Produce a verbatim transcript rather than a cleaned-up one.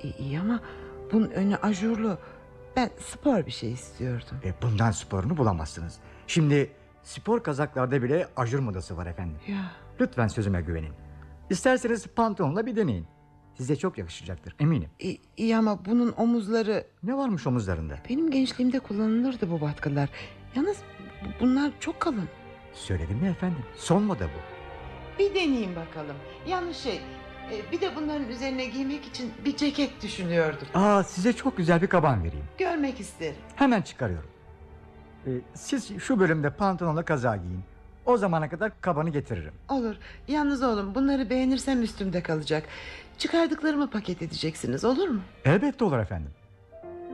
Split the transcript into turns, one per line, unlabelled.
İyi, iyi ama bunun önü ajurlu. Ben spor bir şey istiyordum.
E, bundan sporunu bulamazsınız. Şimdi spor kazaklarda bile ajur modası var efendim.
Ya.
Lütfen sözüme güvenin. İsterseniz pantolonla bir deneyin. Size çok yakışacaktır eminim.
İyi, iyi ama bunun omuzları...
Ne varmış omuzlarında?
Benim gençliğimde kullanılırdı bu batkılar. Yalnız bunlar çok kalın.
Söyledim ya efendim, son moda bu.
Bir deneyeyim bakalım. Yalnız şey, bir de bunların üzerine giymek için bir ceket düşünüyordum.
Aa, size çok güzel bir kaban vereyim.
Görmek isterim.
Hemen çıkarıyorum. Ee, siz şu bölümde pantolonla kazağı giyin. O zamana kadar kabanı getiririm.
Olur. Yalnız oğlum, bunları beğenirsem üstümde kalacak. Çıkardıklarımı paket edeceksiniz, olur mu?
Elbette olur efendim.